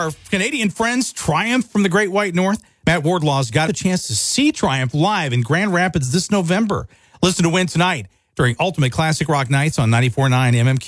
our Canadian friends Triumph from the Great White North? Matt Wardlaw's got a chance to see Triumph live in Grand Rapids this November. Listen to Win tonight during Ultimate Classic Rock Nights on 94.9 MMQ.